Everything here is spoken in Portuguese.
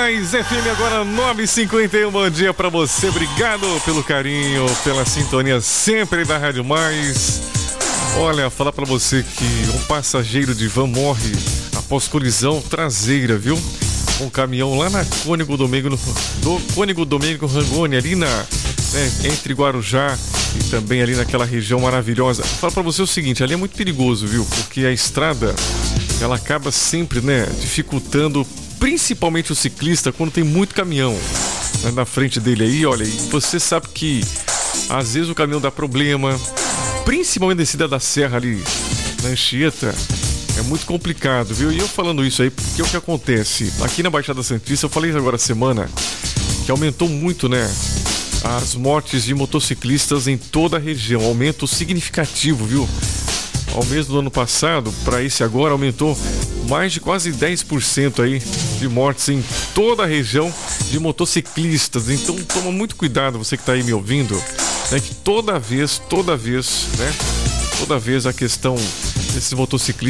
Mais FM agora 9h51, bom dia pra você, obrigado pelo carinho, pela sintonia sempre da Rádio Mais. Olha, falar pra você que um passageiro de van morre após colisão traseira, viu? Um caminhão lá na Cônego Domênico Rangoni, ali entre Guarujá e também ali naquela região maravilhosa. Fala pra você o seguinte, ali é muito perigoso, viu? Porque a estrada, ela acaba sempre, dificultando, principalmente o ciclista, quando tem muito caminhão na frente dele aí, olha, e você sabe que às vezes o caminhão dá problema, principalmente descida da serra ali na Anchieta, é muito complicado, viu? E eu falando isso aí, porque o que acontece? Aqui na Baixada Santista, eu falei agora semana, que aumentou muito, as mortes de motociclistas em toda a região, aumento significativo, viu? Ao mesmo do ano passado, para esse agora, aumentou mais de quase 10% aí de mortes em toda a região de motociclistas. Então toma muito cuidado, você que está aí me ouvindo, que toda vez a questão desses motociclistas